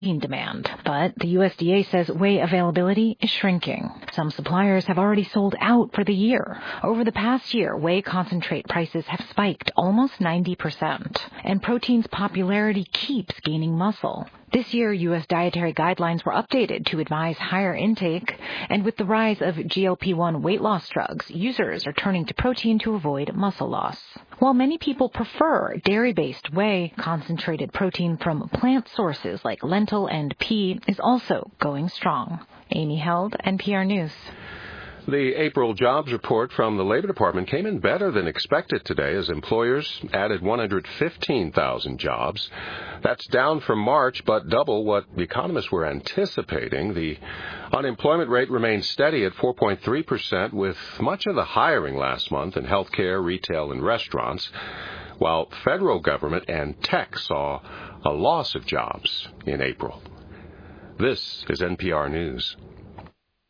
demand, but the USDA says whey availability is shrinking. Some suppliers have already sold out for the year. Over the past year, whey concentrate prices have spiked almost 90%, and protein's popularity keeps gaining muscle. This year, U.S. dietary guidelines were updated to advise higher intake, and with the rise of GLP-1 weight loss drugs, users are turning to protein to avoid muscle loss. While many people prefer dairy-based whey, concentrated protein from plant sources like lentil and pea is also going strong. Amy Held, NPR News. The April jobs report from the Labor Department came in better than expected today as employers added 115,000 jobs. That's down from March, but double what economists were anticipating. The unemployment rate remains steady at 4.3%, with much of the hiring last month in healthcare, retail, and restaurants, while federal government and tech saw a loss of jobs in April. This is NPR News.